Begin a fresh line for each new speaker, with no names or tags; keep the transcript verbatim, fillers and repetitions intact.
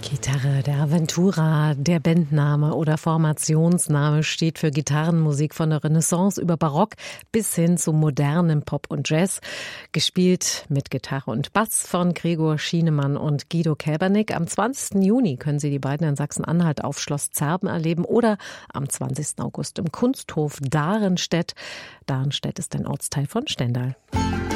Gitarre, der Aventura, der Bandname oder Formationsname steht für Gitarrenmusik von der Renaissance über Barock bis hin zu modernem Pop und Jazz. Gespielt mit Gitarre und Bass von Gregor Schienemann und Guido Kelbernick. Am zwanzigsten Juni können Sie die beiden in Sachsen-Anhalt auf Schloss Zerben erleben oder am zwanzigsten August im Kunsthof Darenstedt. Darenstedt ist ein Ortsteil von Stendal.